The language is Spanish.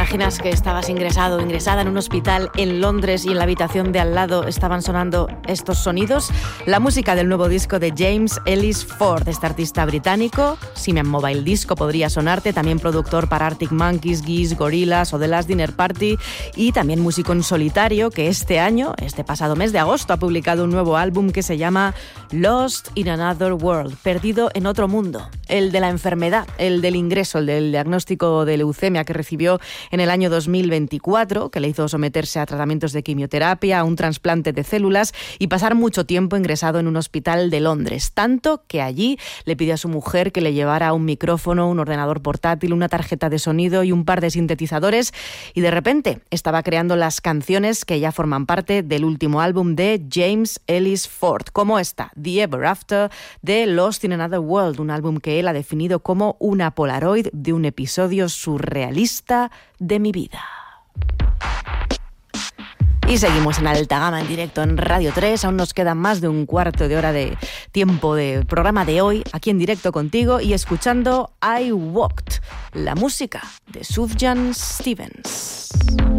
imaginas que estabas ingresada en un hospital en Londres y en la habitación de al lado estaban sonando estos sonidos? La música del nuevo disco de James Ellis Ford, este artista británico. Simian Mobile Disco podría sonarte, también productor para Arctic Monkeys, Geese, Gorillaz o The Last Dinner Party, y también músico en solitario que este pasado mes de agosto, ha publicado un nuevo álbum que se llama Lost in Another World, perdido en otro mundo, el de la enfermedad, el del ingreso, el del diagnóstico de leucemia que recibió en el año 2024, que le hizo someterse a tratamientos de quimioterapia, a un trasplante de células y pasar mucho tiempo ingresado en un hospital de Londres, tanto que allí le pidió a su mujer que le llevara un micrófono, un ordenador portátil, una tarjeta de sonido y un par de sintetizadores, y de repente estaba creando las canciones que ya forman parte del último álbum de James Ellis Ford, como esta, The Ever After, de Lost in Another World, un álbum que él ha definido como una polaroid de un episodio surrealista de mi vida. Y seguimos en Alta Gama en directo en Radio 3. Aún nos queda más de un cuarto de hora de tiempo de programa de hoy, aquí en directo contigo y escuchando I Walked, la música de Sufjan Stevens.